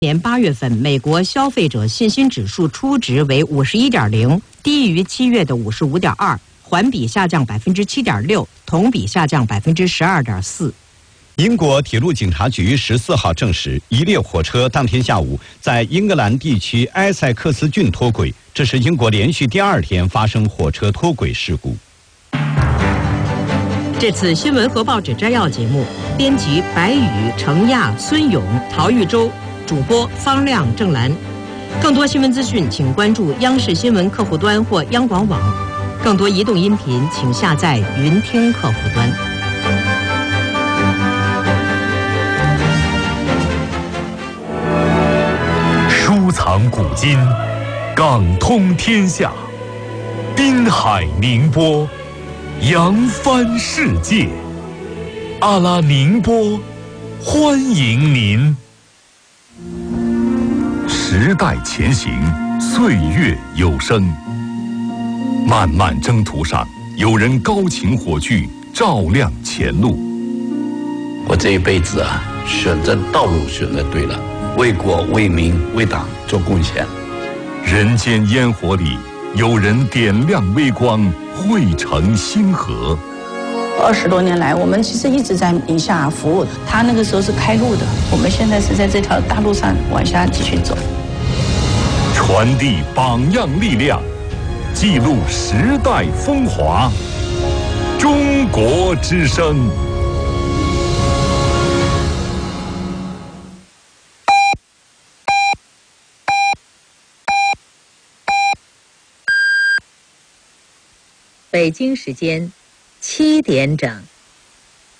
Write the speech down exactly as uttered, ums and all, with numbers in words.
年八月份，美国消费者信心指数初值为五十一点零，低于七月的五十五点二，环比下降百分之七点六，同比下降百分之十二点四。 英国铁路警察局十四号证实，一列火车当天下午在英格兰地区埃塞克斯郡脱轨，这是英国连续第二天发生火车脱轨事故。 这次新闻和报纸摘要节目，编辑白宇、程亚、孙勇、陶玉洲。主播方亮、郑兰。更多新闻资讯，请关注央视新闻客户端或央广网。更多移动音频，请下载云听客户端。 收藏古今，港通天下，滨海宁波，扬帆世界。阿拉宁波，欢迎您。时代前行，岁月有声。漫漫征途上，有人高擎火炬，照亮前路。 我这一辈子啊，选择道路选择对了，为国为民为党做贡献。 人间烟火里，有人点亮微光，汇成星河。 二十多年来，我们其实一直在宁夏服务。他那个时候是开路的，我们现在是在这条大路上往下继续走。 传递榜样力量，记录时代风华。中国之声。 北京时间七点整。